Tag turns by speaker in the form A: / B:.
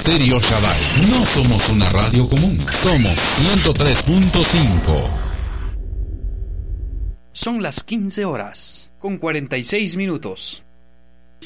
A: Stereo Shaddai. No somos una radio común, somos 103.5.
B: Son las 15 horas, con 46 minutos.